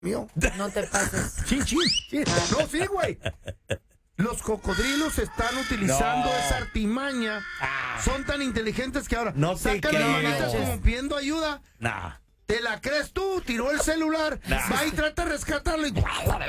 mío. No te pases. Chin. No, sí, güey. Los cocodrilos están utilizando esa artimaña. Son tan inteligentes que ahora no sacan las manitas como pidiendo ayuda. Nah. ¿Te la crees tú? Tiró el celular. Va y trata de rescatarlo. Y...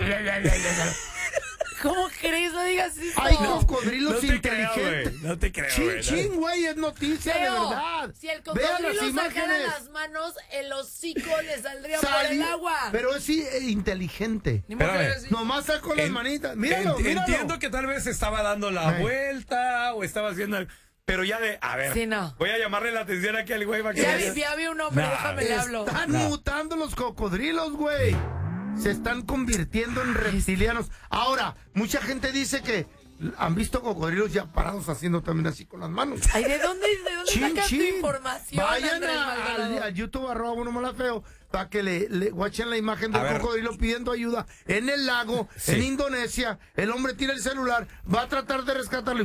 ¿Cómo crees? No digas eso. Hay cocodrilos inteligentes. No te creo, Chin, güey. Es noticia de verdad. Si el Vean las cocodrilo sacara imágenes. las manos, el hocico le saldría por el agua. Pero es inteligente. Nomás sacó las manitas. Míralo. Entiendo que tal vez estaba dando la vuelta o estaba haciendo algo. Pero ya a ver, sí, no. Voy a llamarle la atención aquí al güey. Ya vi un hombre, déjame le hablo. Están mutando los cocodrilos, güey. Se están convirtiendo en reptilianos. Ahora, mucha gente dice que han visto cocodrilos ya parados haciendo también así con las manos. Ay, ¿de dónde sacas tu información? Vayan a YouTube @unomalafeo para que le guachen la imagen del cocodrilo pidiendo ayuda en el lago, en Indonesia. El hombre tira el celular, va a tratar de rescatarlo.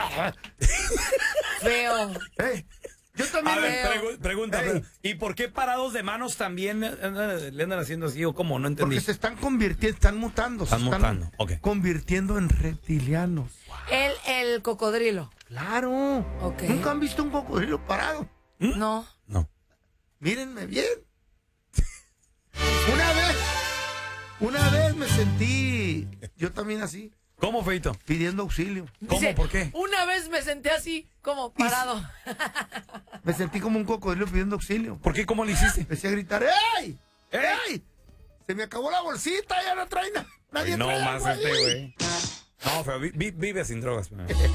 Feo. Yo también. A ver, pregunta. ¿Y por qué parados de manos también le andan haciendo así o cómo? No entendí. Porque se están convirtiendo, están mutando. Están convirtiendo en reptilianos. El cocodrilo. Claro. Okay. ¿Nunca han visto un cocodrilo parado? No. Mírenme bien. Una vez me sentí yo también así. ¿Cómo, feito? Pidiendo auxilio. ¿Cómo? Dice, ¿Por qué? Una vez me senté así, como parado. Me sentí como un cocodrilo pidiendo auxilio. ¿Por qué? ¿Cómo le hiciste? Empecé a gritar, ¡ey! ¡Ey! Se me acabó la bolsita, ya no trae nadie. No trae más algo ahí. güey. No, feo, vive sin drogas.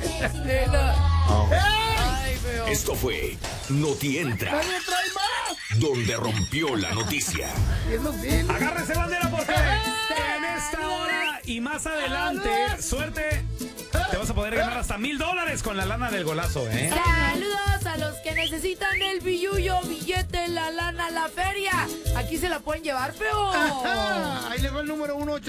Ay, feo. Esto fue Noti Entra, ¡Nadie trae más! donde rompió la noticia. Agárrese, bandera, porque en esta hora y más adelante, suerte, te vas a poder ganar hasta $1,000 con la lana del golazo, ¿eh? Saludos a los que necesitan el billullo, billete, la lana, la feria. Aquí se la pueden llevar, feo. Ahí le va el número 1